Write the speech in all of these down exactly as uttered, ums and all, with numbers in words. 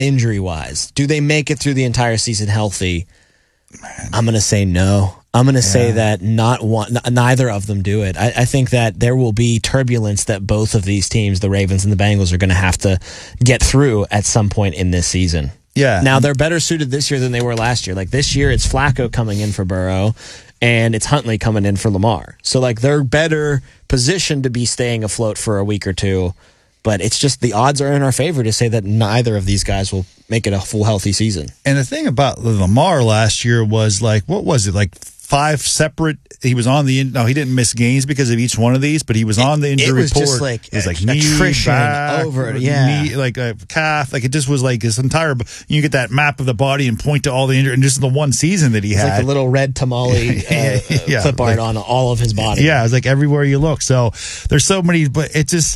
injury-wise. Do they make it through the entire season healthy? Man. I'm going to say no. I'm going to yeah. say that not one, n- neither of them do it. I, I think that there will be turbulence that both of these teams, the Ravens and the Bengals, are going to have to get through at some point in this season. Yeah. Now, they're better suited this year than they were last year. Like, this year, it's Flacco coming in for Burrow, and it's Huntley coming in for Lamar. So, like, they're better positioned to be staying afloat for a week or two. But it's just the odds are in our favor to say that neither of these guys will make it a full healthy season. And the thing about Lamar last year was, like, what was it, like five separate? He was on the no, he didn't miss games because of each one of these, but he was on the injury report. It was report. just like it was like a, knee, attrition back, over, yeah, knee, like a calf, like it just was like his entire. You get that map of the body and point to all the injury, and just the one season that he it's had, like a little red tamale uh, yeah, clip art like, on all of his body. Yeah, it was like everywhere you look. So there's so many, but it just.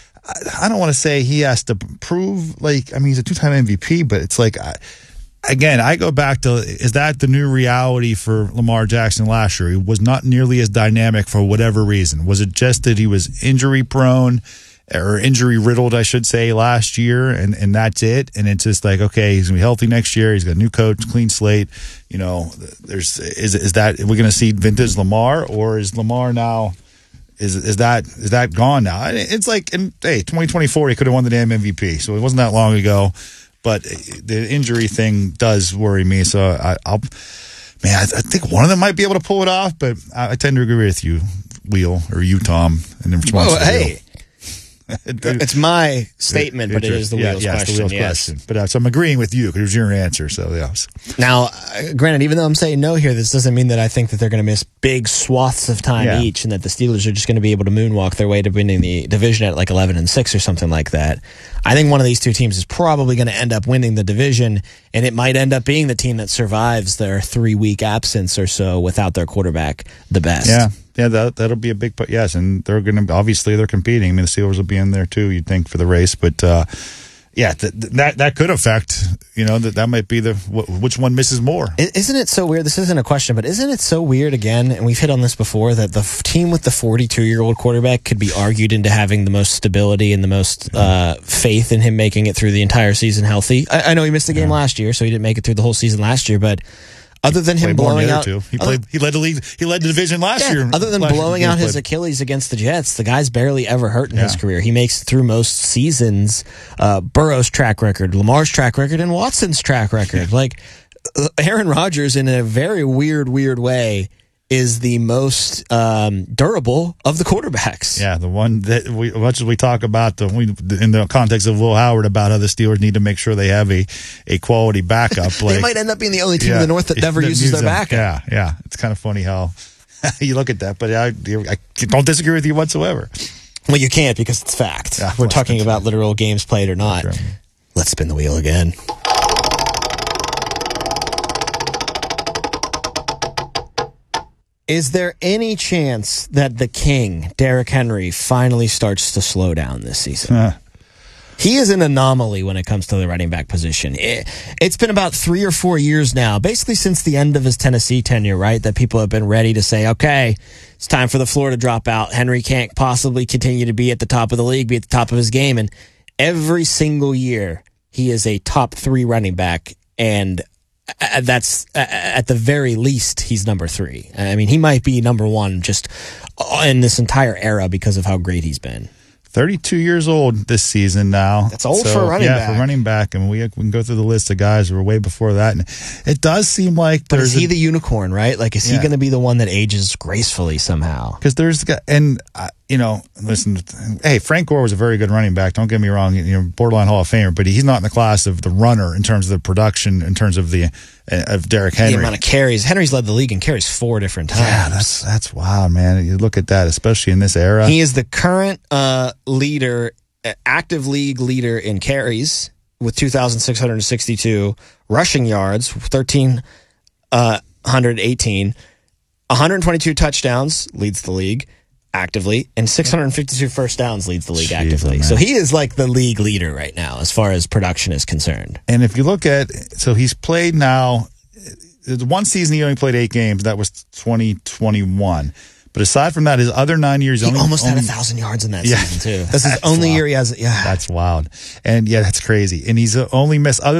I don't want to say he has to prove, like, I mean, he's a two-time M V P, but it's like, I, again, I go back to, is that the new reality for Lamar Jackson last year? He was not nearly as dynamic for whatever reason. Was it just that he was injury-prone or injury-riddled, I should say, last year, and, and that's it? And it's just like, okay, he's going to be healthy next year. He's got a new coach, clean slate. You know, there's is is that, are we going to see vintage Lamar, or is Lamar now... Is is that is that gone now? It's like, in, hey, twenty twenty-four, he could have won the damn M V P, so it wasn't that long ago. But the injury thing does worry me. So I, I'll, man, I, I think one of them might be able to pull it off. But I, I tend to agree with you, Wheel, or you, Tom, in response Whoa, to hey. Wheel. It's my statement, but it is the yeah, Wheel's yes, question. The Wheel's yes. question. But uh, so I'm agreeing with you because it was your answer. So yes. Now, uh, granted, even though I'm saying no here, this doesn't mean that I think that they're going to miss big swaths of time yeah. each, and that the Steelers are just going to be able to moonwalk their way to winning the division at like eleven and six or something like that. I think one of these two teams is probably going to end up winning the division, and it might end up being the team that survives their three week absence or so without their quarterback the best. Yeah. Yeah, that, that'll be a big part. Yes, and they're going to, obviously, they're competing. I mean, the Steelers will be in there, too, you'd think, for the race. But, uh, yeah, th- th- that that could affect, you know, that, that might be the, wh- which one misses more. Isn't it so weird? This isn't a question, but isn't it so weird, again, and we've hit on this before, that the f- team with the forty-two-year-old quarterback could be argued into having the most stability and the most uh, faith in him making it through the entire season healthy? I, I know he missed the game yeah. last year, so he didn't make it through the whole season last year, but... Other than him blowing out, two. he played. He led the league. He led the division last yeah, year. Other than blowing out his Achilles against the Jets, the guy's barely ever hurt in yeah. his career. He makes it through most seasons. Uh, Burrow's track record, Lamar's track record, and Watson's track record. Like Aaron Rodgers, in a very weird, weird way, is the most um, durable of the quarterbacks. Yeah, the one that we, much as we talk about the we, in the context of Will Howard about how the Steelers need to make sure they have a, a quality backup. Like, they might end up being the only team yeah, in the North that never uses their backup. Yeah, yeah, it's kind of funny how you look at that, but I, I don't disagree with you whatsoever. Well, you can't because it's fact. Yeah, We're talking about literal games played or not. Right. Let's spin the wheel again. Is there any chance that the king, Derrick Henry, finally starts to slow down this season? Uh. He is an anomaly when it comes to the running back position. It, it's been about three or four years now, basically since the end of his Tennessee tenure, right, that people have been ready to say, okay, it's time for the floor to drop out. Henry can't possibly continue to be at the top of the league, be at the top of his game. And every single year, he is a top three running back, and that's at the very least he's number three. I mean, he might be number one just in this entire era because of how great he's been. thirty-two years old this season now. That's old so, for a running yeah, back. Yeah, for running back. And we, we can go through the list of guys who were way before that. And it does seem like but there's is he a, the unicorn, right? Like, is yeah. he going to be the one that ages gracefully somehow? Because there's, and, uh, you know, listen, hey, Frank Gore was a very good running back. Don't get me wrong, you know, borderline Hall of Famer, but he's not in the class of the runner in terms of the production, in terms of the, uh, of Derrick Henry. The amount of carries. Henry's led the league in carries four different times. Yeah, that's, that's wild, man. You look at that, especially in this era. He is the current uh, leader, active league leader in carries with two thousand six hundred sixty-two, rushing yards, one thousand three hundred eighteen, one hundred twenty-two touchdowns, leads the league actively, and six hundred fifty-two first downs, leads the league Jeez, actively. Man. So he is like the league leader right now as far as production is concerned. And if you look at, so he's played now, one season he only played eight games, that was twenty twenty-one. But aside from that, his other nine years, he only, almost only, had a thousand yards in that yeah, season too. That's his only wild. year he has. Yeah, that's wild. And yeah, that's crazy. And he's only missed other.